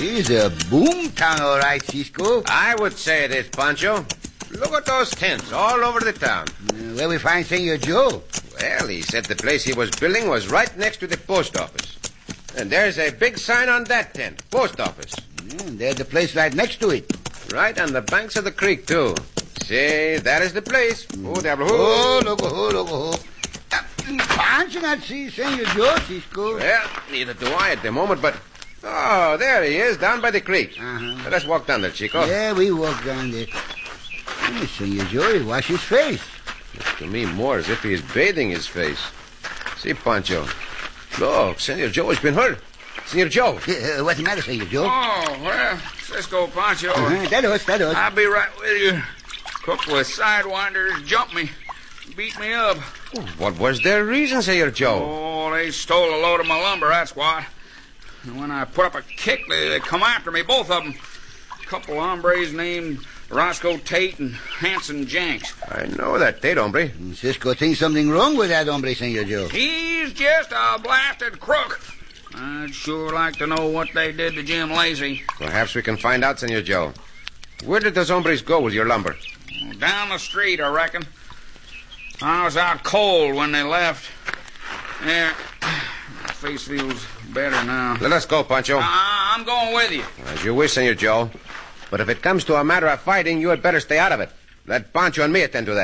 It's a boom town, all right, Cisco. I would say it is, Pancho. Look at those tents all over the town. Where we find Senor Joe? Well, he said the place he was building was right next to the post office. And there's a big sign on that tent, post office. There's the place right next to it. Right on the banks of the creek, too. See, that is the place. Oh, look. Pancho not see Senor Joe, Cisco. Well, neither do I at the moment, but... Oh, there he is, down by the creek. Let us walk down there, Chico. Yeah, we walk down there. Senor Joe, he wash his face. Looks to me more as if he is bathing his face. See, Pancho. Look, Senor Joe has been hurt. Senor Joe. What's the matter, Senor Joe? Oh, well, Cisco, Pancho. That us. I'll be right with you. Couple of sidewinders jumped me, beat me up. What was their reason, Senor Joe? Oh, they stole a load of my lumber, that's what. And when I put up a kick, they come after me, both of them. A couple of hombres named Roscoe Tate and Hanson Jenks. I know that Tate hombre. Cisco thinks something wrong with that hombre, Senor Joe. He's just a blasted crook. I'd sure like to know what they did to Jim Lacy. Perhaps we can find out, Senor Joe. Where did those hombres go with your lumber? Down the street, I reckon. I was out cold when they left. There, my face feels better now. Let us go, Pancho. I'm going with you. As you wish, Senor Joe. But if it comes to a matter of fighting, you had better stay out of it. Let Pancho and me attend to that.